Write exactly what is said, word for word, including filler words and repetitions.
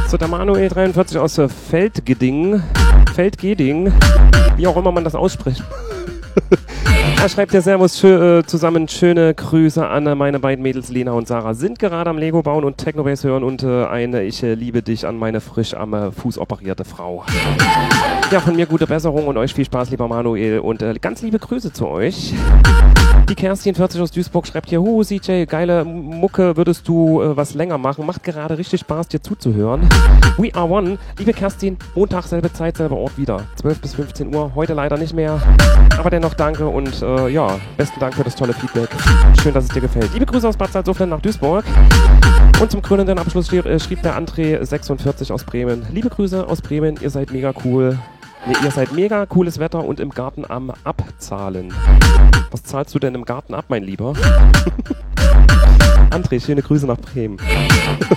So, der Manuel dreiundvierzig aus äh, Feldgeding. Feldgeding. Wie auch immer man das ausspricht. Er schreibt ja Servus schö- äh, zusammen, schöne Grüße an äh, meine beiden Mädels Lena und Sarah. Sind gerade am Lego bauen und Technobase hören und äh, eine Ich äh, liebe dich an meine frisch am äh, Fuß operierte Frau. Ja, von mir gute Besserung und euch viel Spaß, lieber Manuel. Und äh, ganz liebe Grüße zu euch. Die Kerstin vierzig aus Duisburg schreibt hier, Hu, C J, geile Mucke, würdest du äh, was länger machen? Macht gerade richtig Spaß, dir zuzuhören. We are one. Liebe Kerstin, Montag, selbe Zeit, selber Ort wieder. zwölf bis fünfzehn Uhr, heute leider nicht mehr. Aber dennoch danke und äh, ja, besten Dank für das tolle Feedback. Schön, dass es dir gefällt. Liebe Grüße aus Bad Salzuflen nach Duisburg. Und zum krönenden Abschluss schrieb, äh, schrieb der André sechsundvierzig aus Bremen. Liebe Grüße aus Bremen, ihr seid mega cool. Nee, ihr seid mega cooles Wetter und im Garten am Abzahlen. Was zahlst du denn im Garten ab, mein Lieber? André, schöne Grüße nach Bremen.